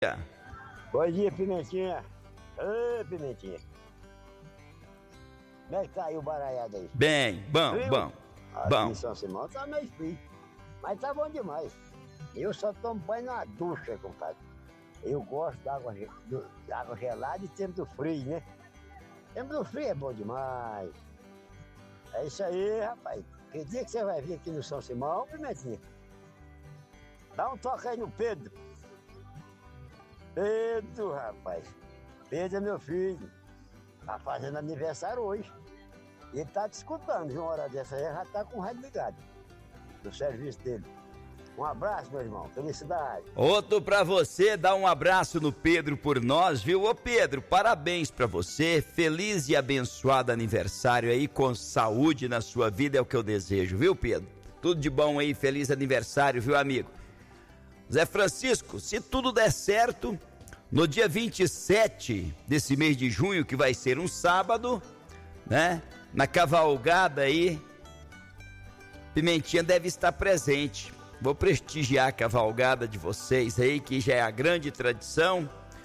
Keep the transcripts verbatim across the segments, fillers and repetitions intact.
Bom dia, Pimentinha. Ô, Pimentinha. Como é que tá aí o baralhado aí? Bem, bom, Frio? bom, Aqui bom. em São Simão tá meio frio, mas tá bom demais. Eu só tomo banho na ducha, compadre. Eu gosto da água, do, da água gelada e tempo do frio, né? Tempo do frio é bom demais. É isso aí, rapaz. Que dia que você vai vir aqui no São Simão, Pimentinha? Dá um toque aí no Pedro. Pedro, rapaz. Pedro é meu filho. Tá fazendo aniversário hoje. E ele tá te escutando, de uma hora dessa aí, já tá com o rádio ligado. No serviço dele. Um abraço, meu irmão. Felicidade. Outro pra você, dá um abraço no Pedro por nós, viu? Ô Pedro, parabéns pra você. Feliz e abençoado aniversário aí, com saúde na sua vida, é o que eu desejo, viu, Pedro? Tudo de bom aí, feliz aniversário, viu, amigo? Zé Francisco, se tudo der certo, no dia vinte e sete desse mês de junho, que vai ser um sábado, né? Na cavalgada aí, Pimentinha deve estar presente. Vou prestigiar a cavalgada de vocês aí, que já é a grande tradição.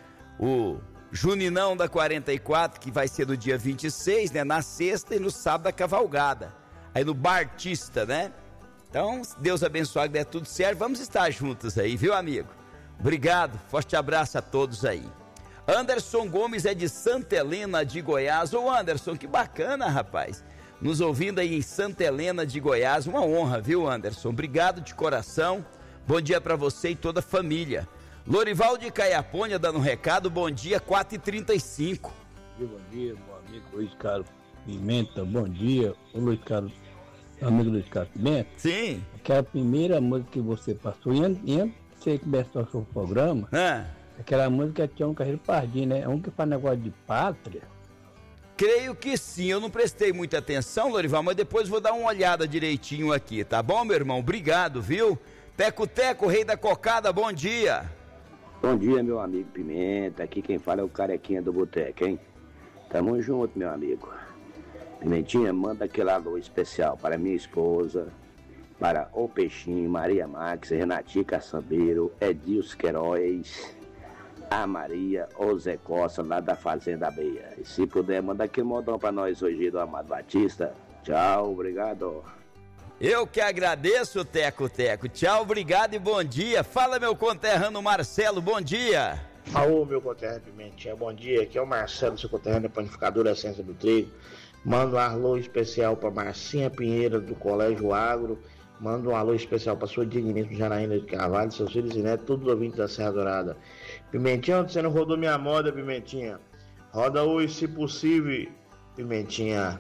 O Juninão da quarenta e quatro, que vai ser no dia vinte e seis, né? Na sexta, e no sábado a cavalgada. Aí no Bartista, né? Então, se Deus abençoar, que der tudo certo, vamos estar juntos aí, viu, amigo? Obrigado, forte abraço a todos aí. Anderson Gomes é de Santa Helena de Goiás. Ô Anderson, que bacana, rapaz. Nos ouvindo aí em Santa Helena de Goiás, uma honra, viu, Anderson? Obrigado de coração, bom dia pra você e toda a família. Lorival de Caiapônia dando um recado, bom dia, quatro e trinta e cinco. Bom dia, meu amigo Luiz Carlos Pimenta, bom dia, o Luiz Carlos, amigo Luiz Carlos Pimenta. Sim. Aquela primeira música que você passou, e antes de você começar o seu programa, ah. aquela música tinha um Carreiro Pardinho, né? É um que faz negócio de pátria. Creio que sim, eu não prestei muita atenção, Lorival, mas depois vou dar uma olhada direitinho aqui, tá bom, meu irmão? Obrigado, viu? Teco Teco, rei da cocada, bom dia. Bom dia, meu amigo Pimenta, aqui quem fala é o Carequinha do Boteco, hein? Tamo junto, meu amigo. Pimentinha, manda aquele alô especial para minha esposa, para o Peixinho, Maria Max, Renatinho Caçambeiro, Edilson Queiroz, a Maria, o Zé Costa, lá da Fazenda Beia. E se puder, manda aquele modão pra nós hoje do Amado Batista. Tchau, obrigado. Eu que agradeço, Teco Teco. Tchau, obrigado e bom dia. Fala, meu conterrâneo Marcelo, bom dia. Alô, meu conterrâneo Pimentinha, bom dia. Aqui é o Marcelo, seu conterrâneo panificador Essência do Trigo. Manda um alô especial pra Marcinha Pinheira, do Colégio Agro. Manda um alô especial pra sua digníssima Janaína de Carvalho, seus filhos e netos, todos os ouvintes da Serra Dourada. Pimentinha, onde você não rodou minha moda, Pimentinha? Roda hoje, se possível, Pimentinha.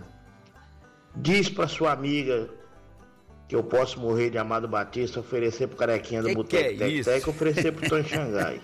Diz pra sua amiga que eu posso morrer de Amado Batista, oferecer pro Carequinha do Boteco Tec Tec, oferecer pro Tom Xangai.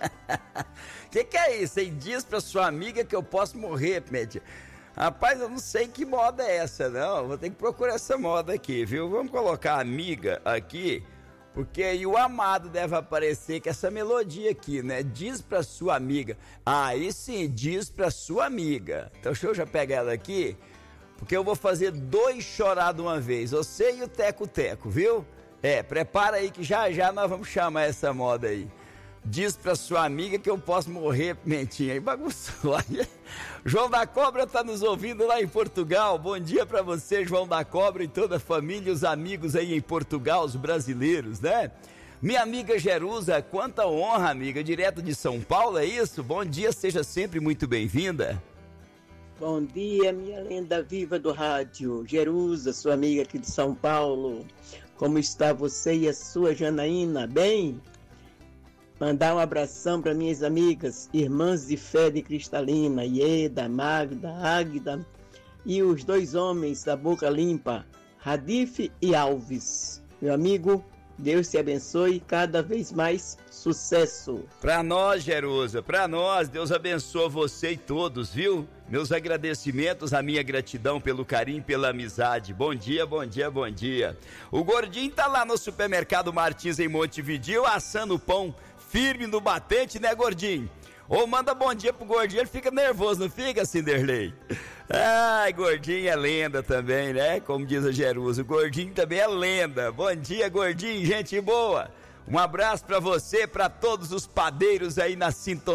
Que que é isso? Aí diz pra sua amiga que eu posso morrer, Pimentinha. Rapaz, eu não sei que moda é essa, não. Vou ter que procurar essa moda aqui, viu? Vamos colocar amiga aqui, porque aí o amado deve aparecer com essa melodia aqui, né? Diz pra sua amiga. Aí sim, diz pra sua amiga. Então deixa eu já pegar ela aqui, porque eu vou fazer dois chorar de uma vez. Você e o Teco Teco, viu? É, prepara aí que já já nós vamos chamar essa moda aí. Diz pra sua amiga que eu posso morrer, Pimentinha. Aí bagunçou. João da Cobra tá nos ouvindo lá em Portugal. Bom dia pra você, João da Cobra, e toda a família, os amigos aí em Portugal, os brasileiros, né? Minha amiga Jerusa, quanta honra, amiga, direto de São Paulo, é isso? Bom dia, seja sempre muito bem-vinda. Bom dia, minha lenda viva do rádio, Jerusa, sua amiga aqui de São Paulo. Como está você e a sua Janaína? Bem? Mandar um abração para minhas amigas, irmãs de fé de Cristalina, Ieda, Magda, Águida, e os dois homens da Boca Limpa, Radif e Alves. Meu amigo, Deus te abençoe, cada vez mais sucesso. Pra nós, Jerusa, pra nós, Deus abençoe você e todos, viu? Meus agradecimentos, a minha gratidão pelo carinho, pela amizade. Bom dia, bom dia, bom dia. O Gordinho tá lá no supermercado Martins em Montevidéu, assando pão firme no batente, né, Gordinho? Ou manda bom dia pro Gordinho, ele fica nervoso, não fica, Cinderley? Ai, Gordinho é lenda também, né? Como diz a Jerusa, o Gordinho também é lenda. Bom dia, Gordinho, gente boa. Um abraço para você, para todos os padeiros aí na sintonia.